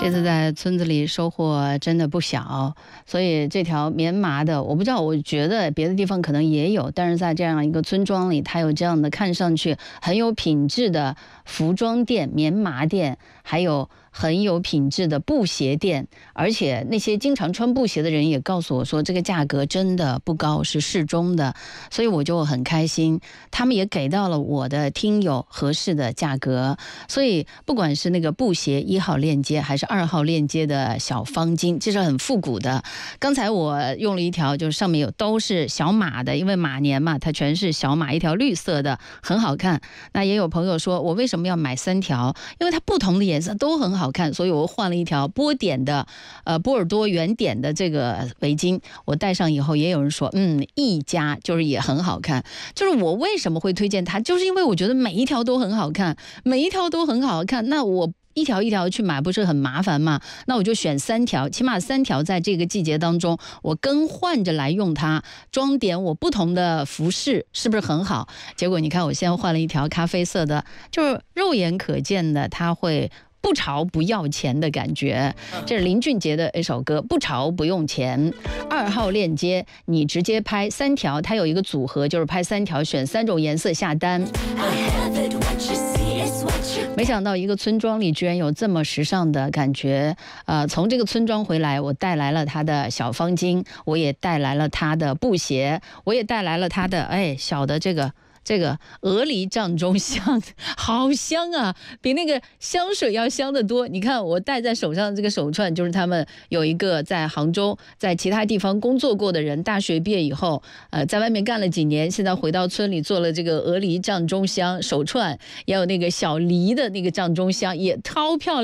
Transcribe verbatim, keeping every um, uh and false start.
这次在村子里收获真的不小，所以这条棉麻的，我不知道，我觉得别的地方可能也有，但是在这样一个村庄里，它有这样的看上去很有品质的服装店、棉麻店，还有很有品质的布鞋店，而且那些经常穿布鞋的人也告诉我说，这个价格真的不高，是适中的，所以我就很开心。他们也给到了我的听友合适的价格，所以不管是那个布鞋一号链接，还是二号链接的小方巾，这是很复古的。刚才我用了一条，就是上面有都是小马的，因为马年嘛，它全是小马，一条绿色的，很好看。那也有朋友说，我为什么要买三条？因为它不同的颜色都很好看，所以我换了一条波点的，呃，波尔多圆点的这个围巾。我戴上以后，也有人说，嗯，一家就是也很好看。就是我为什么会推荐它，就是因为我觉得每一条都很好看，每一条都很好看。那我一条一条去买不是很麻烦吗？那我就选三条，起码三条在这个季节当中我更换着来用它，装点我不同的服饰，是不是很好？结果你看我现在换了一条咖啡色的，就是肉眼可见的它会不潮不要钱的感觉。这是林俊杰的一首歌，不潮不用钱。二号链接你直接拍三条，它有一个组合，就是拍三条选三种颜色下单。没想到一个村庄里居然有这么时尚的感觉。呃，从这个村庄回来，我带来了他的小方巾，我也带来了他的布鞋，我也带来了他的哎小的这个这个鹅梨帐中香，好香啊，比那个香水要香得多。你看我戴在手上的这个手串，就是他们有一个在杭州在其他地方工作过的人，大学毕业以后呃，在外面干了几年，现在回到村里做了这个鹅梨帐中香手串，也有那个小梨的那个帐中香，也超漂亮。